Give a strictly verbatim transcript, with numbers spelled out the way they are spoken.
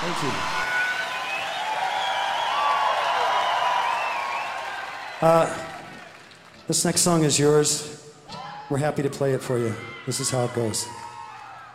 Thank you. Uh, this next song is yours. We're happy to play it for you. This is how it goes.